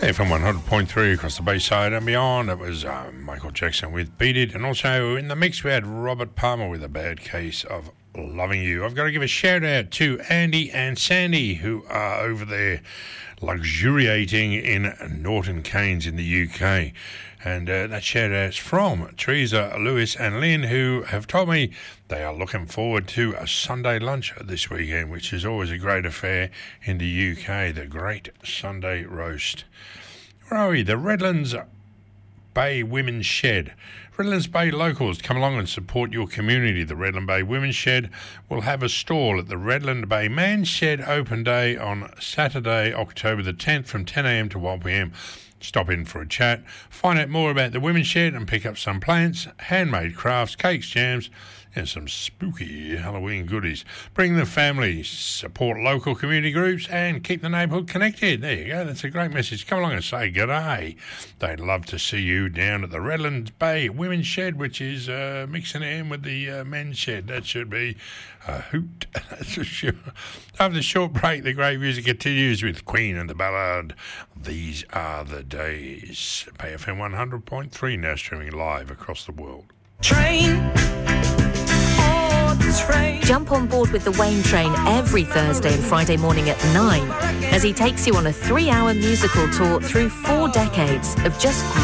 FM 100.3 across the Bayside and beyond. It was Michael Jackson with Beat It. And also in the mix we had Robert Palmer with A Bad Case of Loving You. I've got to give a shout out to Andy and Sandy, who are over there luxuriating in Norton Keynes in the UK. And that shout out's from Teresa, Lewis and Lynn, who have told me they are looking forward to a Sunday lunch this weekend, which is always a great affair in the UK, the Great Sunday Roast. Where are we? The Redlands Bay Women's Shed. Redlands Bay locals, come along and support your community. The Redland Bay Women's Shed will have a stall at the Redland Bay Man's Shed Open Day on Saturday, October the 10th from 10 a.m. to 1 p.m. Stop in for a chat, find out more about the Women's Shed and pick up some plants, handmade crafts, cakes, jams and some spooky Halloween goodies. Bring the family, support local community groups and keep the neighbourhood connected. There you go, that's a great message. Come along and say g'day. They'd love to see you down at the Redlands Bay Women's Shed, which is mixing it in with the men's shed. That should be a hoot, that's for sure. After the short break, the great music continues with Queen and the ballad These Are the Days. Bay FM 100.3 now streaming live across the world. Jump on board with the Wayne Train every Thursday and Friday morning at 9 as he takes you on a 3-hour musical tour through 4 decades of just